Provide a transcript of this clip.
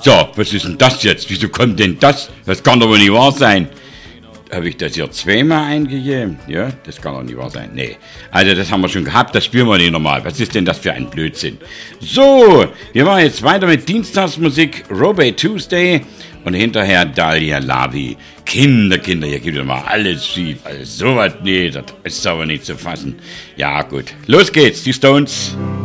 So, was ist denn das jetzt? Wieso kommt denn das? Das kann doch wohl nicht wahr sein. Habe ich das hier zweimal eingegeben? Ja, das kann doch nicht wahr sein. Nee, also das haben wir schon gehabt, das spielen wir nicht nochmal. Was ist denn das für ein Blödsinn? So, wir machen jetzt weiter mit Dienstagsmusik, Robey Tuesday und hinterher Dahlia Lavi. Kinder, hier gibt es mal alles schief. Also sowas, nee, das ist aber nicht zu fassen. Ja gut, los geht's, die Stones.